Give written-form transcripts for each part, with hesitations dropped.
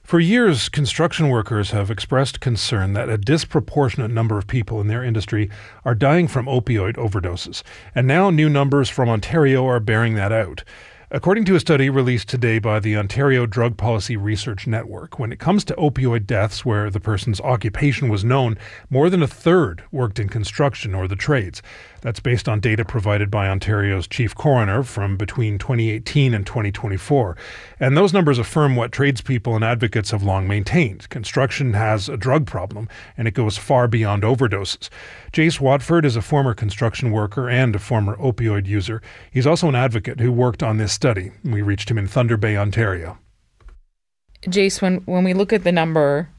For years, construction workers have expressed concern that a disproportionate number of people in their industry are dying from opioid overdoses. And now new numbers from Ontario are bearing that out. According to a study released today by the Ontario Drug Policy Research Network, when it comes to opioid deaths where the person's occupation was known, more than a third worked in construction or the trades. That's based on data provided by Ontario's chief coroner from between 2018 and 2024. And those numbers affirm what tradespeople and advocates have long maintained. Construction has a drug problem, and it goes far beyond overdoses. Jace Watford is a former construction worker and a former opioid user. He's also an advocate who worked on this study. We reached him in Thunder Bay, Ontario. Jace, when we look at the number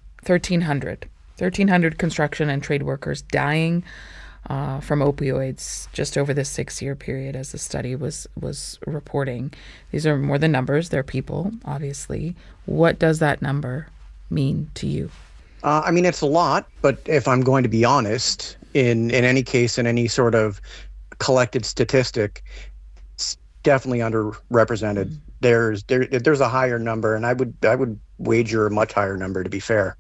1,300 construction and trade workers dying from opioids just over this 6-year period, as the study was reporting. These are more than numbers. They're people, obviously. What does that number mean to you? It's a lot, but if I'm going to be honest, in any case, in any sort of collected statistic, it's definitely underrepresented. There's a higher number, and I would wager a much higher number, to be fair.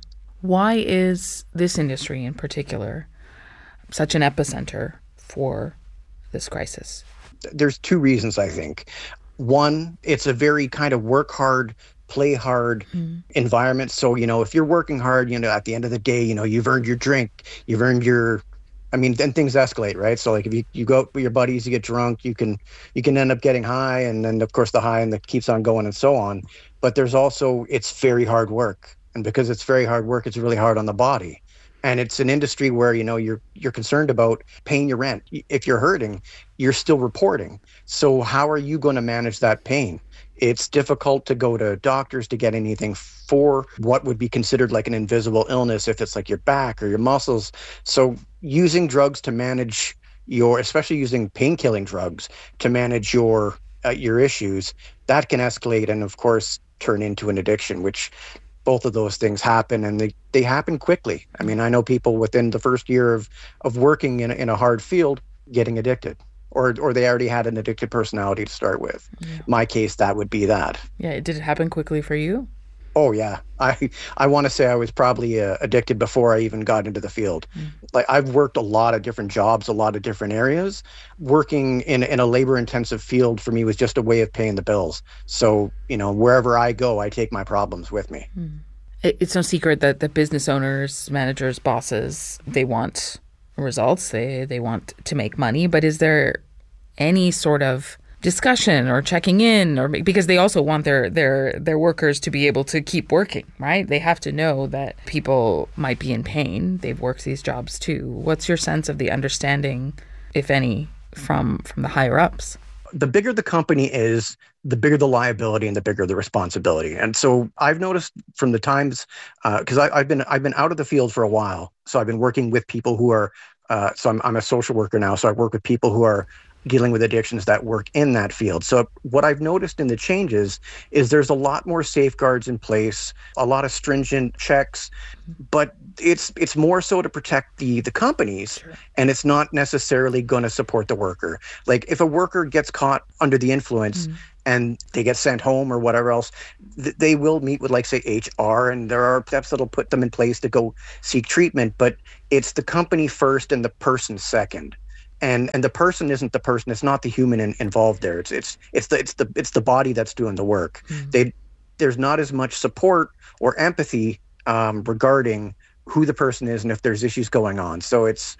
Why is this industry in particular such an epicenter for this crisis? There's two reasons, I think. One, it's a very kind of work hard, play hard environment. So, if you're working hard, at the end of the day, you've earned your drink, you've earned your, then things escalate, right? So like if you go out with your buddies, you get drunk, you can end up getting high, and then of course the high and that keeps on going and so on. But there's also, it's very hard work. And because it's very hard work, it's really hard on the body. And it's an industry where, you're concerned about paying your rent. If you're hurting, you're still reporting. So how are you going to manage that pain? It's difficult to go to doctors to get anything for what would be considered like an invisible illness if it's like your back or your muscles. So using drugs to manage especially using pain-killing drugs to manage your issues, that can escalate and of course turn into an addiction, which both of those things happen, and they happen quickly. I know people within the first year of working in a hard field getting addicted, or they already had an addicted personality to start with. Yeah. My case, that would be that. Yeah, did it happen quickly for you? Oh, yeah. I want to say I was probably addicted before I even got into the field. Like I've worked a lot of different jobs, a lot of different areas. Working in a labor-intensive field for me was just a way of paying the bills. So, wherever I go, I take my problems with me. It's no secret that the business owners, managers, bosses, they want results. They want to make money. But is there any sort of discussion or checking in, or because they also want their workers to be able to keep working, right? They have to know that people might be in pain. They've worked these jobs too. What's your sense of the understanding, if any, from the higher ups? The bigger the company is, the bigger the liability and the bigger the responsibility. And so I've noticed from the times, because I've been out of the field for a while, so I've been working with people who are, so I'm a social worker now, so I work with people who are dealing with addictions that work in that field. So what I've noticed in the changes is there's a lot more safeguards in place, a lot of stringent checks, but it's more so to protect the companies. Sure. And it's not necessarily going to support the worker. Like if a worker gets caught under the influence and they get sent home or whatever else, they will meet with, like, say, HR, and there are steps that'll put them in place to go seek treatment, but it's the company first and the person second. And the person isn't the person. It's not the human involved there. It's the body that's doing the work. There's not as much support or empathy regarding who the person is and if there's issues going on. So it's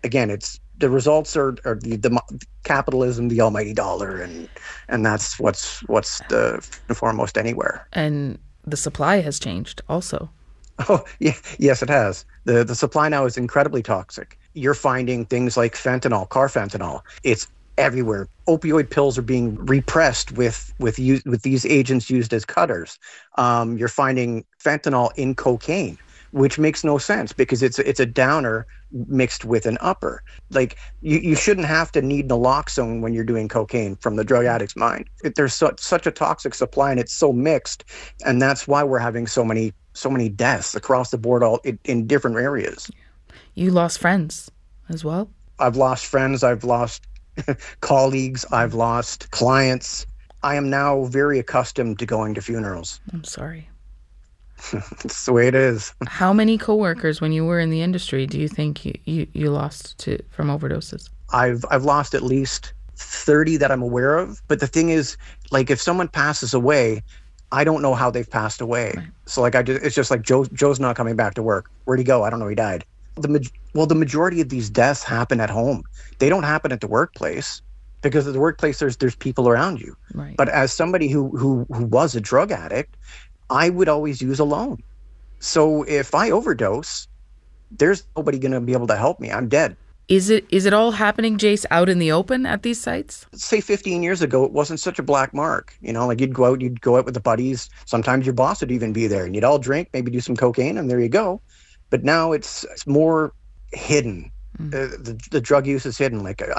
the results are the capitalism, the almighty dollar, and that's what's the foremost anywhere. And the supply has changed also. Oh, yeah, yes, it has. The supply now is incredibly toxic. You're finding things like fentanyl, carfentanil. It's everywhere. Opioid pills are being repressed with these agents used as cutters. You're finding fentanyl in cocaine, which makes no sense because it's a downer mixed with an upper. Like you shouldn't have to need naloxone when you're doing cocaine from the drug addict's mind. There's such a toxic supply, and it's so mixed, and that's why we're having so many deaths across the board, all in different areas. You lost friends as well? I've lost friends. I've lost colleagues. I've lost clients. I am now very accustomed to going to funerals. I'm sorry. It's the way it is. How many coworkers, when you were in the industry, do you think you lost from overdoses? I've lost at least 30 that I'm aware of. But the thing is, like, if someone passes away, I don't know how they've passed away. Right. So like it's just like Joe's not coming back to work. Where'd he go? I don't know. He died. The majority of these deaths happen at home. They don't happen at the workplace, because at the workplace there's people around you. Right. But as somebody who was a drug addict, I would always use alone. So if I overdose, there's nobody going to be able to help me. I'm dead. Is it all happening, Jace, out in the open at these sites? Say 15 years ago, it wasn't such a black mark. Like you'd go out with the buddies. Sometimes your boss would even be there, and you'd all drink, maybe do some cocaine, and there you go. But now it's more hidden. The drug use is hidden. Like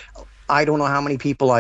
I don't know how many people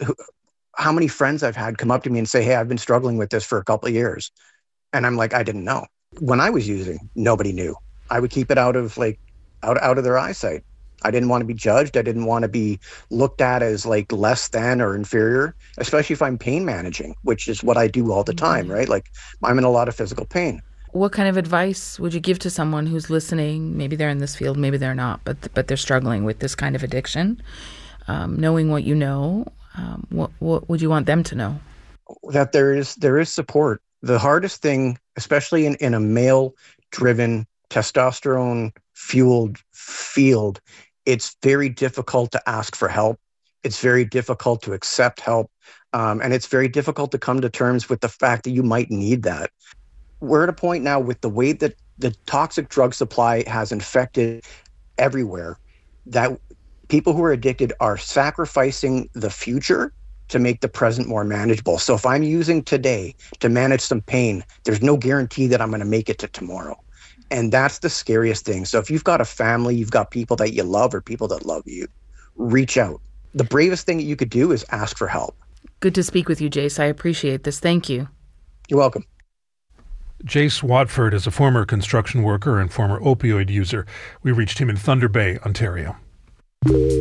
how many friends I've had come up to me and say, "Hey, I've been struggling with this for a couple of years," and I'm like, I didn't know. When I was using, nobody knew. I would keep it out of their eyesight. I didn't want to be judged. I didn't want to be looked at as like less than or inferior, especially if I'm pain managing, which is what I do all the time, right? Like I'm in a lot of physical pain. What kind of advice would you give to someone who's listening? Maybe they're in this field, maybe they're not, but they're struggling with this kind of addiction. Knowing what you know, what would you want them to know? That there is support. The hardest thing, especially in a male-driven, testosterone-fueled field, it's very difficult to ask for help. It's very difficult to accept help. And it's very difficult to come to terms with the fact that you might need that. We're at a point now with the way that the toxic drug supply has infected everywhere, that people who are addicted are sacrificing the future to make the present more manageable. So if I'm using today to manage some pain, there's no guarantee that I'm going to make it to tomorrow. And that's the scariest thing. So if you've got a family, you've got people that you love or people that love you, reach out. The bravest thing that you could do is ask for help. Good to speak with you, Jace. I appreciate this. Thank you. You're welcome. Jace Watford is a former construction worker and former opioid user. We reached him in Thunder Bay, Ontario.